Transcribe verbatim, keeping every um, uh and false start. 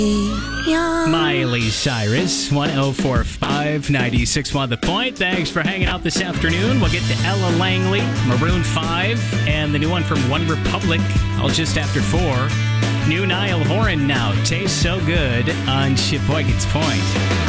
Miley Cyrus, one oh four point five, ninety-six point one The Point. Thanks for hanging out this afternoon. We'll get to Ella Langley, Maroon five, and the new one from One Republic, all just after four. New Niall Horan now, Tastes So Good on Sheboygan's Point.